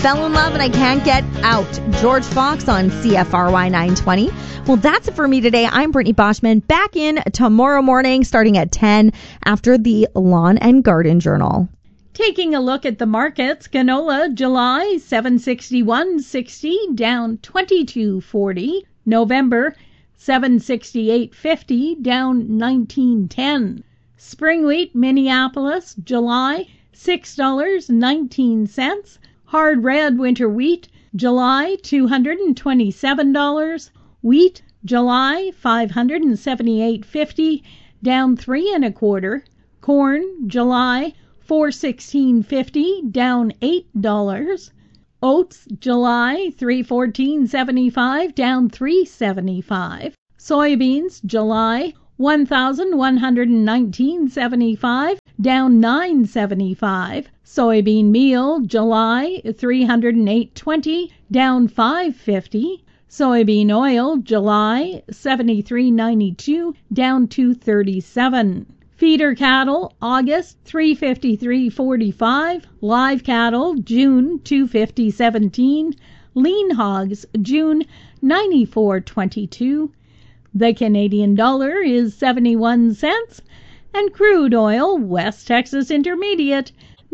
Fell in love and I can't get out. George Fox on CFRY 920. Well, that's it for me today. I'm Brittany Boschman, back in tomorrow morning starting at 10 after the Lawn and Garden Journal. Taking a look at the markets, canola July 761.60 down 22.40. November 768.50 down 19.10. Spring wheat Minneapolis July $6.19. Hard red winter wheat July $227. Wheat July $578.50 down 3 1/4. Corn July $416.50 down $8. Oats July $314.75 down $3.75. Soybeans July $1,119.75 down $9.75. Soybean meal July $308.20 down $5.50. Soybean oil July $73.92 down $2.37. Feeder cattle August $353.45. Live cattle June $250.17. Lean hogs June $94.22. The Canadian dollar is 71 cents, and crude oil West Texas Intermediate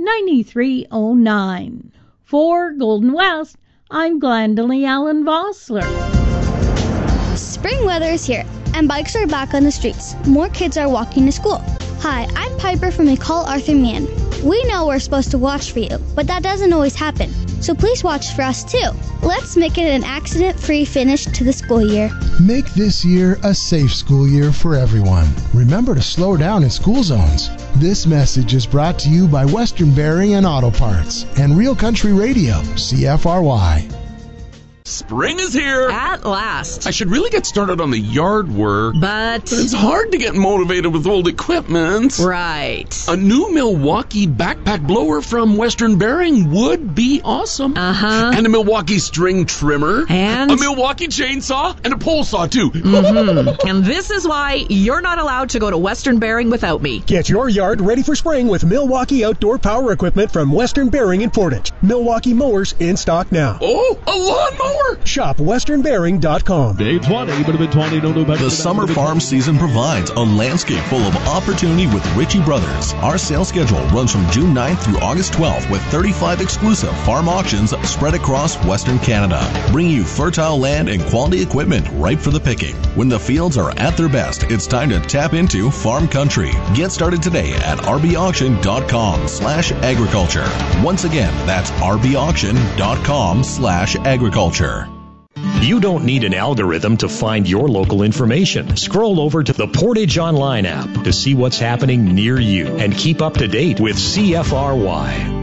93.09. For Golden West, I'm Glendalee Allen Vossler. Spring weather is here, and bikes are back on the streets. More kids are walking to school. Hi, I'm Piper from McCall Arthur Mann. We know we're supposed to watch for you, but that doesn't always happen. So please watch for us too. Let's make it an accident-free finish to the school year. Make this year a safe school year for everyone. Remember to slow down in school zones. This message is brought to you by Western Bearing and Auto Parts and Real Country Radio, CFRY. Spring is here. At last. I should really get started on the yard work. But it's hard to get motivated with old equipment. Right. A new Milwaukee backpack blower from Western Bearing would be awesome. Uh-huh. And a Milwaukee string trimmer. And a Milwaukee chainsaw. And a pole saw, too. Mm-hmm. And this is why you're not allowed to go to Western Bearing without me. Get your yard ready for spring with Milwaukee outdoor power equipment from Western Bearing in Portage. Milwaukee mowers in stock now. Oh, a lawnmower. Shop westernbearing.com. Day 20, but a bit 20, no back. The summer farm season provides a landscape full of opportunity with Ritchie Brothers. Our sales schedule runs from June 9th through August 12th with 35 exclusive farm auctions spread across Western Canada, bringing you fertile land and quality equipment ripe for the picking. When the fields are at their best, it's time to tap into farm country. Get started today at rbauction.com/agriculture. Once again, that's rbauction.com/agriculture. You don't need an algorithm to find your local information. Scroll over to the Portage Online app to see what's happening near you and keep up to date with CFRY.